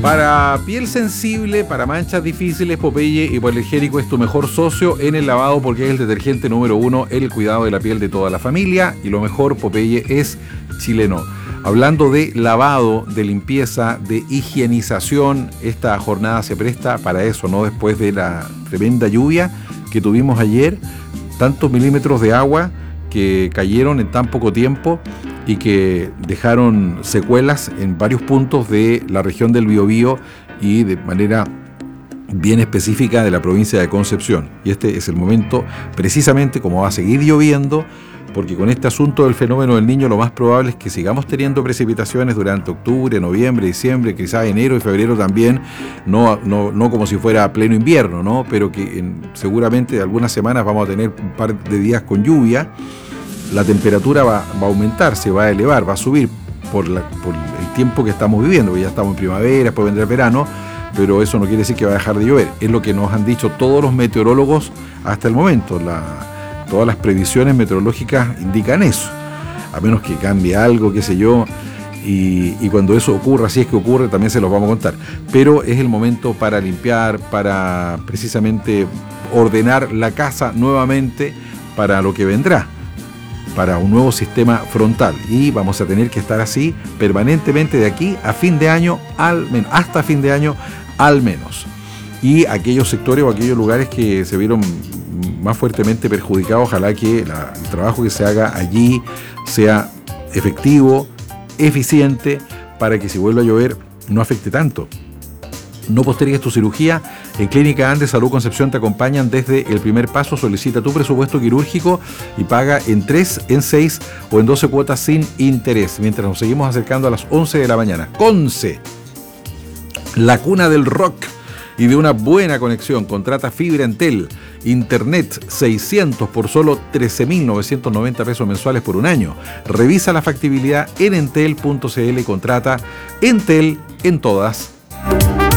Para piel sensible, para manchas difíciles, Popeye Hipoalergénico es tu mejor socio en el lavado porque es el detergente número 1 en el cuidado de la piel de toda la familia. Y lo mejor, Popeye es chileno. Hablando de lavado, de limpieza, de higienización, esta jornada se presta para eso, ¿no? Después de la tremenda lluvia que tuvimos ayer, tantos milímetros de agua que cayeron en tan poco tiempo y que dejaron secuelas en varios puntos de la región del Biobío y de manera bien específica de la provincia de Concepción. Y este es el momento, precisamente como va a seguir lloviendo, porque con este asunto del fenómeno del Niño lo más probable es que sigamos teniendo precipitaciones durante octubre, noviembre, diciembre, quizás enero y febrero también, no como si fuera pleno invierno, ¿no? Pero que seguramente algunas semanas vamos a tener un par de días con lluvia. La temperatura va a aumentar, se va a elevar, va a subir por el tiempo que estamos viviendo, porque ya estamos en primavera, después vendrá el verano, pero eso no quiere decir que va a dejar de llover. Es lo que nos han dicho todos los meteorólogos hasta el momento. Todas las previsiones meteorológicas indican eso, a menos que cambie algo, qué sé yo, y cuando eso ocurra, si es que ocurre, también se los vamos a contar. Pero es el momento para limpiar, para precisamente ordenar la casa nuevamente para lo que vendrá, para un nuevo sistema frontal, y vamos a tener que estar así permanentemente de aquí a fin de año, al menos, hasta fin de año al menos. Y aquellos sectores o aquellos lugares que se vieron más fuertemente perjudicados, ojalá que el trabajo que se haga allí sea efectivo, eficiente, para que si vuelve a llover no afecte tanto. No postergues tu cirugía. En Clínica Andes Salud Concepción te acompañan desde el primer paso. Solicita tu presupuesto quirúrgico y paga en 3, en 6 o en 12 cuotas sin interés. Mientras nos seguimos acercando a las 11 de la mañana. Conce, la cuna del rock y de una buena conexión. Contrata fibra Entel, internet 600 por solo 13.990 pesos mensuales por un año. Revisa la factibilidad en entel.cl y contrata Entel en todas.